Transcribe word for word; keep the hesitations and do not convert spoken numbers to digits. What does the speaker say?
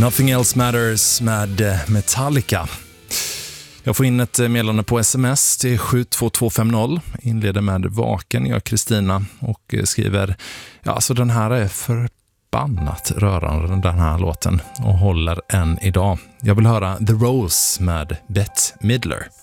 Nothing Else Matters med Metallica. Jag får in ett meddelande på sms till sju två två fem noll. Inleder med vaken, jag Kristina, och skriver: ja, alltså den här är förbannat rörande, den här låten, och håller än idag. Jag vill höra The Rose med Bette Midler.